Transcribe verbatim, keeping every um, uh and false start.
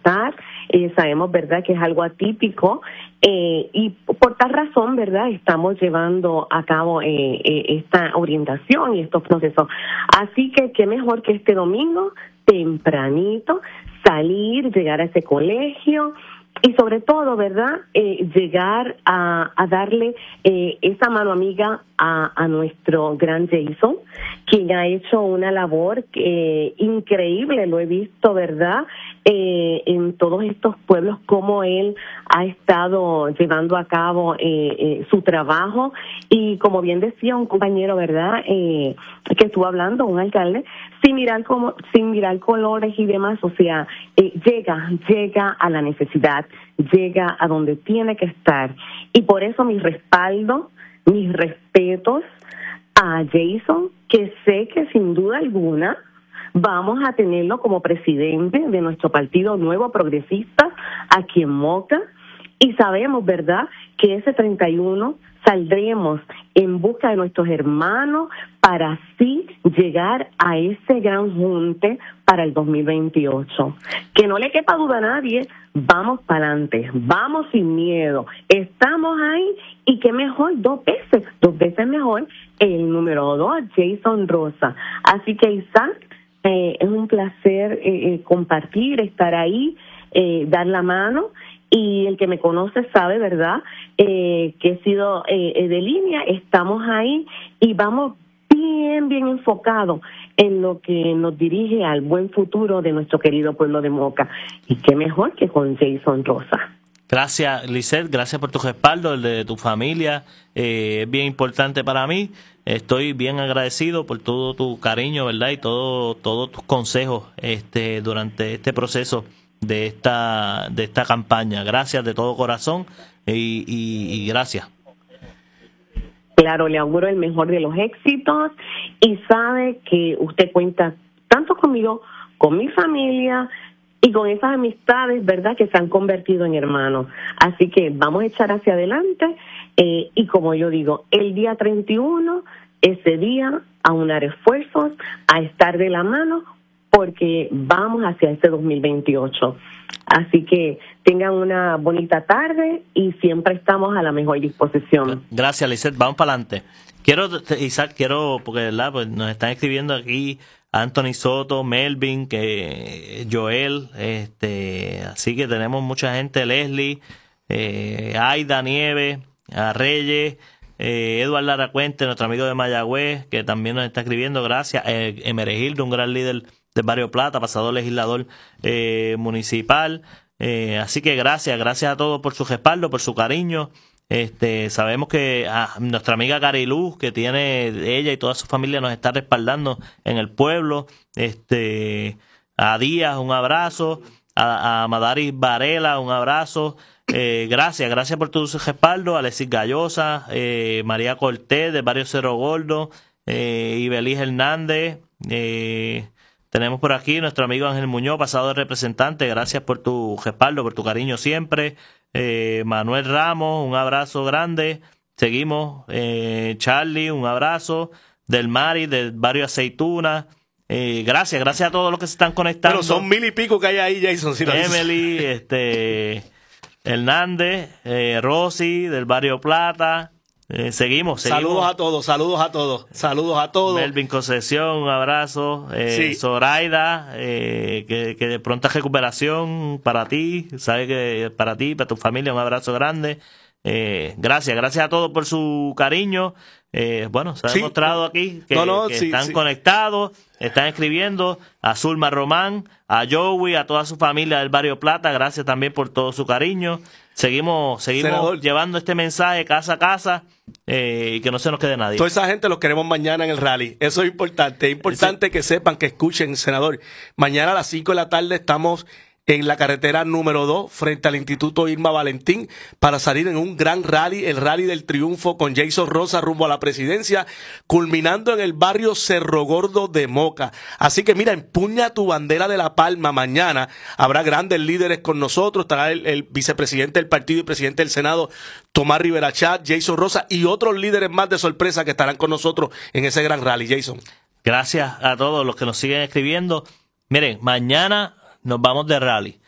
estar. Eh, sabemos, ¿verdad?, que es algo atípico eh, y por tal razón, ¿verdad?, estamos llevando a cabo eh, eh, esta orientación y estos procesos. Así que qué mejor que este domingo, tempranito, salir, llegar a ese colegio y sobre todo, ¿verdad?, eh, llegar a, a darle eh, esa mano amiga a, a nuestro gran Jason, quien ha hecho una labor eh, increíble, lo he visto, ¿verdad?, eh, en todos estos pueblos, cómo él ha estado llevando a cabo eh, eh, su trabajo y como bien decía un compañero, ¿verdad?, eh, que estuvo hablando, un alcalde, sin mirar como, sin mirar colores y demás, o sea, eh, llega, llega a la necesidad, llega a donde tiene que estar. Y por eso mi respaldo, mis respetos a Jason, que sé que sin duda alguna vamos a tenerlo como presidente de nuestro Partido Nuevo Progresista aquí en Moca. Y sabemos, ¿verdad?, que ese treinta y uno saldremos en busca de nuestros hermanos para así llegar a ese gran junte para el dos mil veintiocho. Que no le quepa duda a nadie, vamos para adelante, vamos sin miedo, estamos ahí y qué mejor, dos veces, dos veces mejor el número dos, Jason Rosa. Así que Isaac, eh, es un placer eh, compartir, estar ahí, eh, dar la mano. Y el que me conoce sabe, ¿verdad?, eh, que he sido eh, de línea, estamos ahí y vamos bien, bien enfocados en lo que nos dirige al buen futuro de nuestro querido pueblo de Moca. Y qué mejor que con Jason Rosa. Gracias, Lisette, gracias por tu respaldo, el de tu familia, eh, es bien importante para mí. Estoy bien agradecido por todo tu cariño, ¿verdad?, y todo, todos tus consejos este, durante este proceso de esta de esta campaña. Gracias de todo corazón y, y, y gracias. Claro, le auguro el mejor de los éxitos y sabe que usted cuenta tanto conmigo, con mi familia y con esas amistades, ¿verdad?, que se han convertido en hermanos. Así que vamos a echar hacia adelante eh, y como yo digo, el día treinta y uno, ese día, a unar esfuerzos, a estar de la mano, porque vamos hacia este dos mil veintiocho. Así que tengan una bonita tarde y siempre estamos a la mejor disposición. Gracias, Lisette. Vamos para adelante. Quiero, Isaac, quiero, porque ¿verdad?, pues nos están escribiendo aquí Anthony Soto, Melvin, que Joel, este, así que tenemos mucha gente, Leslie, eh, Aida Nieves, a Reyes, eh, Eduardo Aracuente, nuestro amigo de Mayagüez, que también nos está escribiendo, gracias, eh, Emeregildo, un gran líder del Barrio Plata, pasado legislador eh, municipal, eh, así que gracias, gracias a todos por su respaldo, por su cariño. Este, sabemos que a nuestra amiga Cariluz, que tiene ella y toda su familia, nos está respaldando en el pueblo. Este, a Díaz, un abrazo, a, a Madaris Varela, un abrazo. Eh, gracias, gracias por tu respaldo, Alexis Gallosa, eh, María Cortés del barrio Cerro Gordo, eh, Ibeliz Hernández, eh, tenemos por aquí nuestro amigo Ángel Muñoz, pasado de representante, gracias por tu respaldo, por tu cariño siempre. Eh, Manuel Ramos, un abrazo grande. Seguimos, eh, Charlie, un abrazo. Del Mari, del barrio Aceituna. Eh, gracias, gracias a todos los que se están conectando. Pero son mil y pico que hay ahí, Jason. Si Emily, este, Hernández, eh, Rosy, del barrio Plata. Eh, seguimos, seguimos. Saludos a todos, saludos a todos, saludos a todos. Melvin Concesión, un abrazo. Eh, sí. Zoraida, eh, que, que de pronta recuperación para ti, sabe que para ti, para tu familia, un abrazo grande. Eh, gracias, gracias a todos por su cariño. Eh, bueno, se ha sí. demostrado aquí que, no, no, que sí, están sí. conectados, están escribiendo. A Zulma Román, a Joey, a toda su familia del barrio Plata, gracias también por todo su cariño. Seguimos, seguimos Senador. llevando este mensaje casa a casa eh, y que no se nos quede nadie. Toda esa gente los queremos mañana en el rally. Eso es importante. Es importante sí. que sepan, que escuchen, senador. Mañana a las cinco de la tarde estamos en la carretera número dos, frente al Instituto Irma Valentín, para salir en un gran rally, el Rally del Triunfo con Jason Rosa rumbo a la presidencia, culminando en el barrio Cerro Gordo de Moca. Así que mira, empuña tu bandera de La Palma mañana. Habrá grandes líderes con nosotros, estará el, el vicepresidente del partido y presidente del Senado, Tomás Rivera Chat, Jason Rosa y otros líderes más de sorpresa que estarán con nosotros en ese gran rally. Jason. Gracias a todos los que nos siguen escribiendo. Miren, mañana nos vamos de rally.